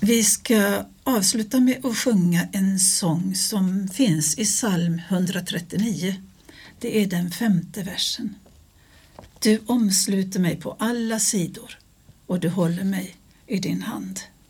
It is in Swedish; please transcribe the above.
Vi ska avsluta med att sjunga en sång som finns i psalm 139. Det är den 5:e versen. Du omsluter mig på alla sidor och du håller mig i din hand.